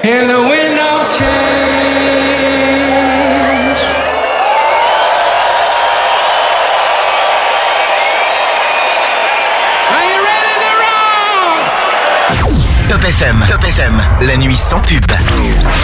in the wind of change. Are you ready to rock? Top FM, la nuit sans pub.